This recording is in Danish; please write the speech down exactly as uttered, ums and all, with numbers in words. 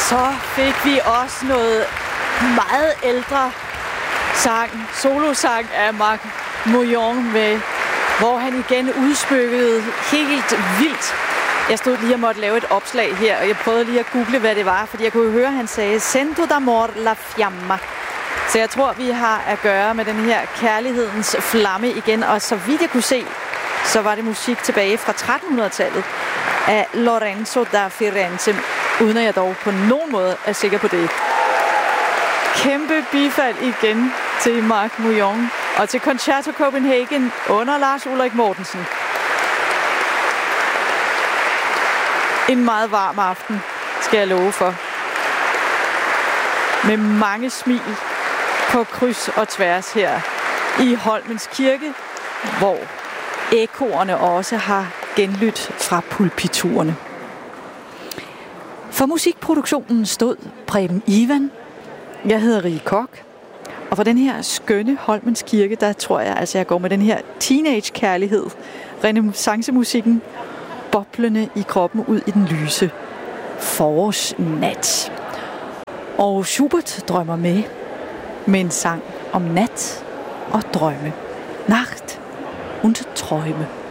Så fik vi også noget meget ældre sang, solosang af Marc Mouillon med, hvor han igen udsmykkede helt vildt. Jeg stod lige og måtte lave et opslag her, og jeg prøvede lige at google, hvad det var, fordi jeg kunne høre, at han sagde Sento d'amor la fiamma. Så jeg tror, vi har at gøre med den her kærlighedens flamme igen, og så vidt jeg kunne se, så var det musik tilbage fra trettenhundredetallet af Lorenzo da Firenze, uden at jeg dog på nogen måde er sikker på det. Kæmpe bifald igen til Marc Mouillon og til Concerto Copenhagen under Lars Ulrik Mortensen. En meget varm aften, skal jeg love for. Med mange smil på kryds og tværs her i Holmens Kirke, hvor ekkoerne også har genlydt fra pulpiturerne. For musikproduktionen stod Preben Ivan. Jeg hedder Rie Koch. Og for den her skønne Holmens Kirke, der tror jeg, altså jeg går med den her teenage-kærlighed, renaissancemusikken, boblende i kroppen ud i den lyse forårsnat. Og Schubert drømmer med, med en sang om nat og drømme. Nacht und Träume.